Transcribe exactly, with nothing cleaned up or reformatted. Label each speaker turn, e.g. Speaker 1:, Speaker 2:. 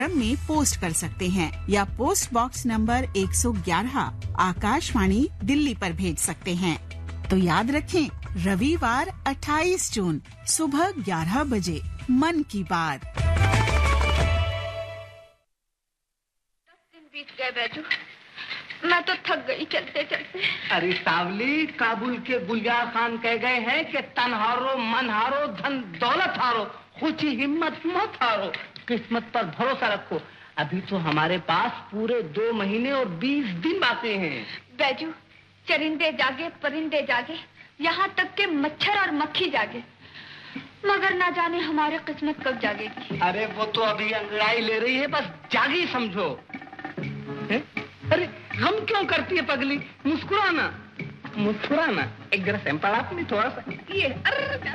Speaker 1: में पोस्ट कर सकते हैं या पोस्ट बॉक्स नंबर एक सौ ग्यारह आकाशवाणी दिल्ली पर भेज सकते हैं। तो याद रखें, रविवार अट्ठाईस जून सुबह ग्यारह बजे मन की बात।
Speaker 2: दस दिन बीत गए बैजू, मैं तो थक गई चलते चलते।
Speaker 3: अरे सावली, काबुल के गुलजार खान कह गए हैं कि तन हारो, मन हारो, धन दौलत हारो, खुशी हिम्मत मत हारो, किस्मत पर भरोसा रखो। अभी तो हमारे पास पूरे दो महीने और बीस दिन बाकी हैं।
Speaker 2: बैजू, चरिंदे जागे परिंदे जागे, यहाँ तक के मच्छर और मक्खी जागे, मगर ना जाने हमारी किस्मत कब जागेगी।
Speaker 3: अरे वो तो अभी अंगड़ाई ले रही है, बस जागी समझो। है? अरे हम क्यों करती है पगली? मुस्कुराना मुस्कुराना। एक जरा सैंपल आप में थोड़ा सा ये। अरे